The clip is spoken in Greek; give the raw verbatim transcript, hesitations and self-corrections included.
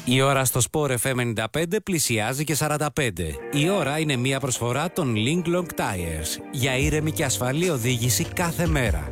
Η ώρα στο Sport εφ εμ ενενήντα πέντε πλησιάζει και σαράντα πέντε. Η ώρα είναι μια προσφορά των Linglong Tires για ήρεμη και ασφαλή οδήγηση κάθε μέρα.